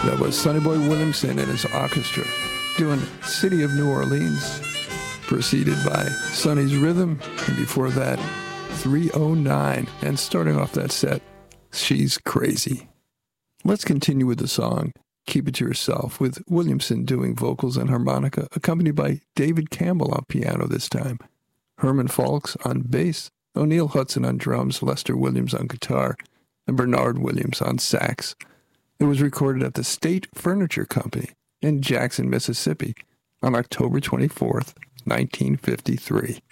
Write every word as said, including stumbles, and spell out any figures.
That was Sonny Boy Williamson and his orchestra doing City of New Orleans, preceded by Sonny's Rhythm, and before that, three oh nine. And starting off that set, She's Crazy. Let's continue with the song Keep It to Yourself, with Williamson doing vocals and harmonica, accompanied by David Campbell on piano this time, Herman Falks on bass, O'Neill Hudson on drums, Lester Williams on guitar, and Bernard Williams on sax. It was recorded at the State Furniture Company in Jackson, Mississippi on October twenty-fourth, nineteen fifty-three.